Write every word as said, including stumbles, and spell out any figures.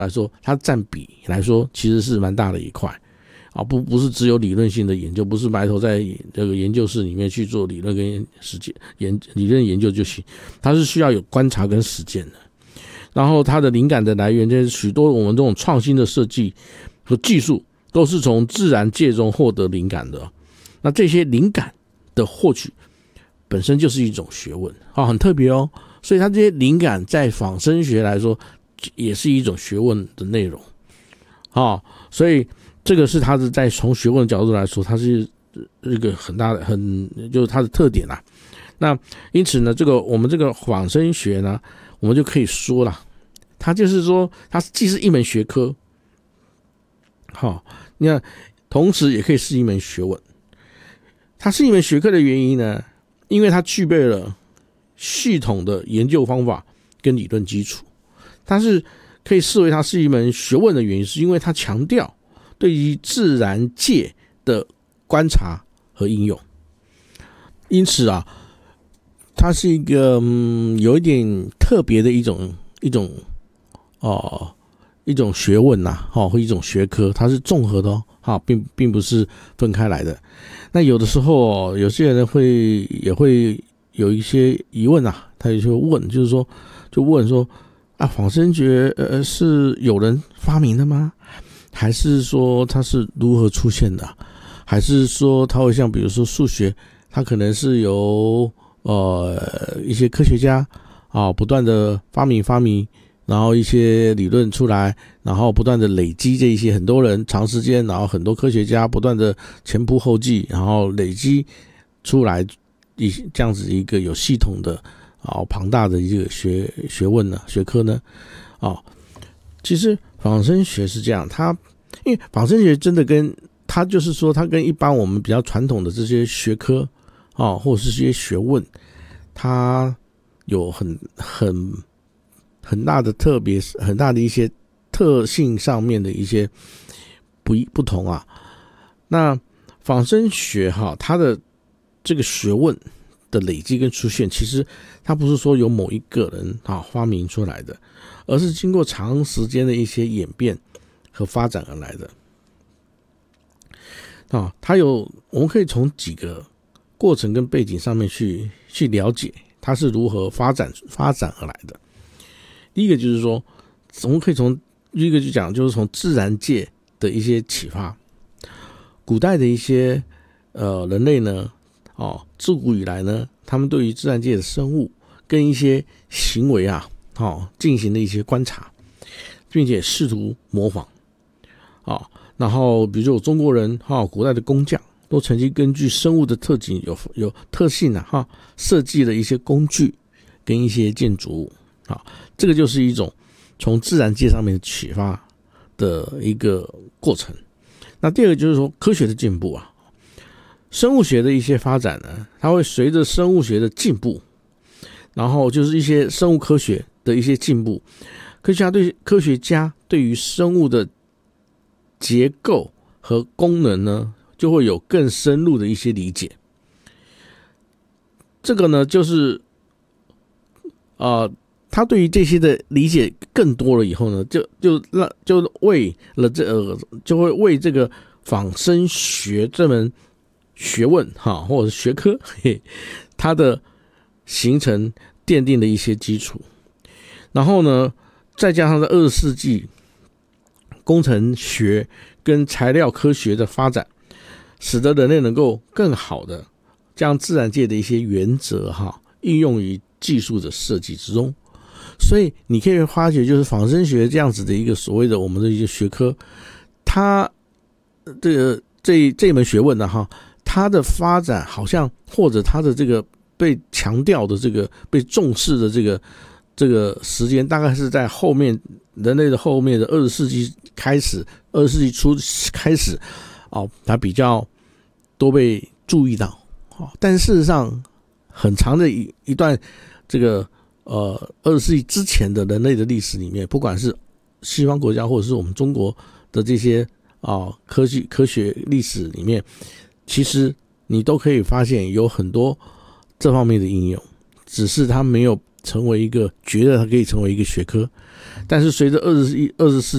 来说，它占比来说其实是蛮大的一块啊，不不是只有理论性的研究，不是埋头在这个研究室里面去做理论跟实践研理论研究就行，它是需要有观察跟实践的。然后它的灵感的来源，就是许多我们这种创新的设计和技术都是从自然界中获得灵感的。那这些灵感的获取本身就是一种学问啊，很特别哦。所以它这些灵感在仿生学来说也是一种学问的内容啊，所以这个是它的在从学问的角度来说，它是一个很大的很就是它的特点啦。那因此呢，这个我们这个仿生学呢，我们就可以说啦，它就是说它既是一门学科，好，你看同时也可以是一门学问。它是一门学科的原因呢，因为它具备了系统的研究方法跟理论基础。它是可以视为它是一门学问的原因，是因为它强调对于自然界的观察和应用。因此啊，它是一个、嗯、有一点特别的一种一种哦一种学问呐、啊，哦或一种学科，它是综合的哦，哈、哦，并并不是分开来的。那有的时候、哦、有些人会也会有一些疑问啊，他也就问，就是说就问说。啊，仿生学呃是有人发明的吗？还是说它是如何出现的？还是说它会像比如说数学，它可能是由呃一些科学家啊不断的发明发明，然后一些理论出来，然后不断的累积这一些很多人长时间，然后很多科学家不断的前仆后继，然后累积出来一这样子一个有系统的。好庞大的一个学学问呢，学科呢，哦，其实仿生学是这样，它因为仿生学真的跟它就是说，它跟一般我们比较传统的这些学科哦，或者是这些学问，它有很很很大的特别，很大的一些特性上面的一些不不同啊。那仿生学哈，它的这个学问的累积跟出现，其实它不是说有某一个人啊发明出来的，而是经过长时间的一些演变和发展而来的。啊，它有我们可以从几个过程跟背景上面去去了解它是如何发展发展而来的。第一个就是说，我们可以从第一个就讲，就是从自然界的一些启发。古代的一些呃人类呢。哦，自古以来呢，他们对于自然界的生物跟一些行为啊，哦，进行了一些观察，并且试图模仿。哦，然后比如说中国人哈、哦，古代的工匠都曾经根据生物的特性有有特性啊，哈、哦，设计了一些工具跟一些建筑物。啊、哦，这个就是一种从自然界上面启发的一个过程。那第二个就是说科学的进步啊。生物学的一些发展呢，它会随着生物学的进步，然后就是一些生物科学的一些进步，科学家对科学家对于生物的结构和功能呢，就会有更深入的一些理解。这个呢，就是呃，他对于这些的理解更多了以后呢，就就让就为了这呃，就会为这个仿生学这门学问哈，或者是学科，嘿，它的形成奠定了一些基础。然后呢，再加上在二十世纪工程学跟材料科学的发展，使得人类能够更好的将自然界的一些原则哈应用于技术的设计之中。所以你可以发觉，就是仿生学这样子的一个所谓的我们的一些学科，它这个这这门学问呢哈。它的发展好像，或者它的这个被强调的这个被重视的这个这个时间，大概是在后面人类的后面的二十世纪开始，二十世纪初开始，哦，它比较都被注意到。哦，但事实上，很长的一一段这个呃二十世纪之前的人类的历史里面，不管是西方国家或者是我们中国的这些啊、哦、科技科学历史里面。其实你都可以发现有很多这方面的应用，只是它没有成为一个觉得它可以成为一个学科。但是随着二十一、二十世